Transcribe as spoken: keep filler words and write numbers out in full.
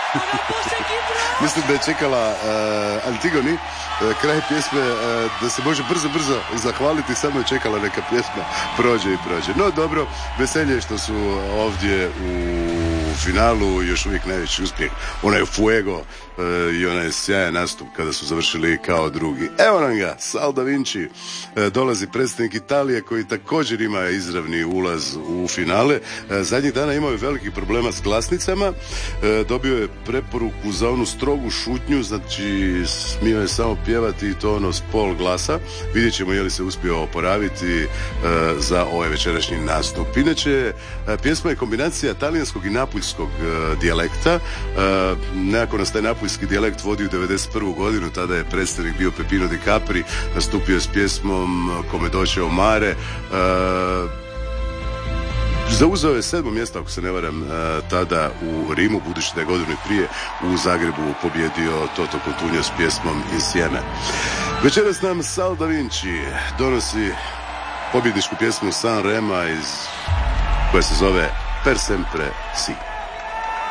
Mislim da je čekala uh, Antigoni uh, kraj pjesme uh, da se može brzo, brzo zahvaliti, samo je čekala neka pjesma prođe i prođe. No dobro, veselje je što su ovdje u finalu još uvijek najveći uspjeh. Onaj Fuego uh, i onaj sjajan nastup kada su završili kao drugi. Evo nam ga, Sal da Vinci, uh, dolazi predstavnik Italije koji također ima izravni ulaz u finale. Uh, zadnjih dana imao je velikih problema s glasnicama, uh, dobio je preporuku za onu strogu šutnju, znači smio je samo pjevati i to ono s pol glasa. Vidjet ćemo je li se uspio oporaviti uh, za ovaj večerašnji nastup. Inače, uh, pjesma je kombinacija talijanskog i napuljskog uh, dijalekta. Uh, nekako nas taj napuljski dijalekt vodi u devedeset prvu godinu, tada je predstavnik bio Pepino Di Capri, nastupio s pjesmom Come doce o mare. Uh, Zauzeo je sedmo mjesto, ako se ne varam, tada u Rimu, budući da je godinu prije u Zagrebu pobjedio Toto Cutugno s pjesmom Insieme. Večeras nam Sal da Vinci donosi pobjedničku pjesmu Sanrema iz koja se zove Per sempre si.